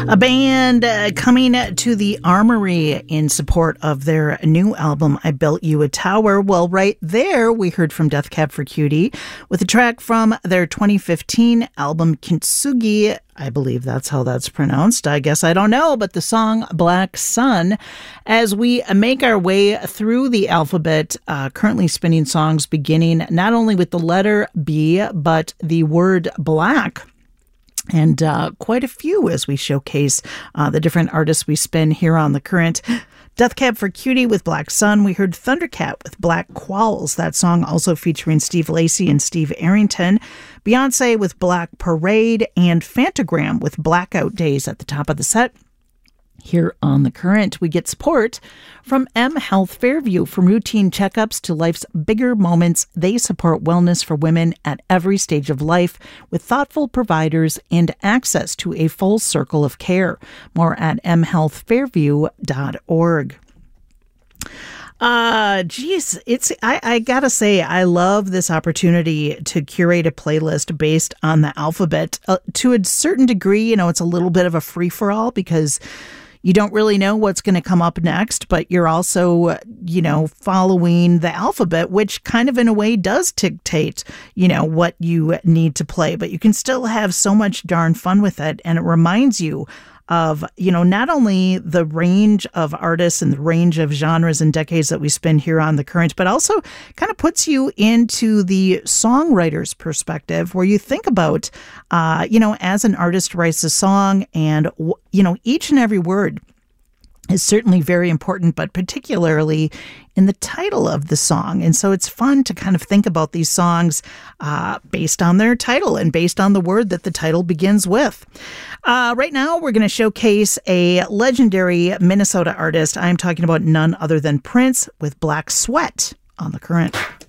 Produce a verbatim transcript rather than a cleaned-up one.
A band uh, coming to the Armory in support of their new album, I Built You a Tower. Well, right there, we heard from Death Cab for Cutie with a track from their twenty fifteen album, Kintsugi. I believe that's how that's pronounced. I guess I don't know, but the song Black Sun. As we make our way through the alphabet, uh, currently spinning songs beginning not only with the letter B, but the word black. And uh, quite a few as we showcase uh, the different artists we spin here on The Current. Death Cab for Cutie with Black Sun. We heard Thundercat with Black Qualls. That song also featuring Steve Lacy and Steve Arrington. Beyonce with Black Parade. And Fantagram with Blackout Days at the top of the set. Here on The Current, we get support from M Health Fairview. From routine checkups to life's bigger moments, they support wellness for women at every stage of life with thoughtful providers and access to a full circle of care. More at m health fairview dot org. Uh, geez, it's, I, I gotta say, I love this opportunity to curate a playlist based on the alphabet. Uh, to a certain degree, you know, it's a little bit of a free-for-all because you don't really know what's going to come up next, but you're also, you know, following the alphabet, which kind of in a way does dictate, you know, what you need to play. But you can still have so much darn fun with it. And it reminds you of, you know, not only the range of artists and the range of genres and decades that we spend here on The Current, but also kind of puts you into the songwriter's perspective where you think about, uh, you know, as an artist writes a song and, you know, each and every word is certainly very important, but particularly in the title of the song. And so it's fun to kind of think about these songs uh, based on their title and based on the word that the title begins with. Uh, right now, we're going to showcase a legendary Minnesota artist. I'm talking about none other than Prince with Black Sweat on The Current.